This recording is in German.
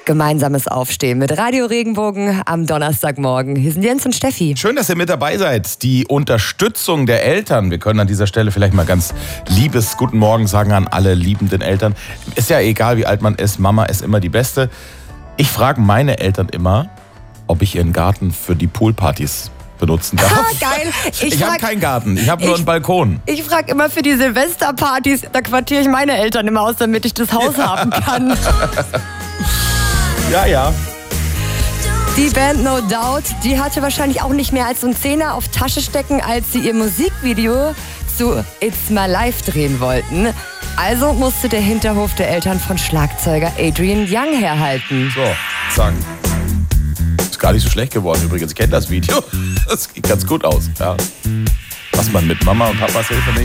Gemeinsames Aufstehen mit Radio Regenbogen am Donnerstagmorgen. Hier sind Jens und Steffi. Schön, dass ihr mit dabei seid. Die Unterstützung der Eltern. Wir können an dieser Stelle vielleicht mal ganz liebes Guten Morgen sagen an alle liebenden Eltern. Ist ja egal, wie alt man ist. Mama ist immer die Beste. Ich frage meine Eltern immer, ob ich ihren Garten für die Poolpartys benutzen darf. Geil. Ich habe keinen Garten, ich habe nur einen Balkon. Ich frage immer für die Silvesterpartys, da quartiere ich meine Eltern immer aus, damit ich das Haus haben kann. Ja. Die Band No Doubt, die hatte wahrscheinlich auch nicht mehr als so einen Zehner auf Tasche stecken, als sie ihr Musikvideo zu It's My Life drehen wollten. Also musste der Hinterhof der Eltern von Schlagzeuger Adrian Young herhalten. So, zack. Ist gar nicht so schlecht geworden übrigens. Ich kenne das Video. Das sieht ganz gut aus. Ja. Was man mit Mama und Papas Hilfe nicht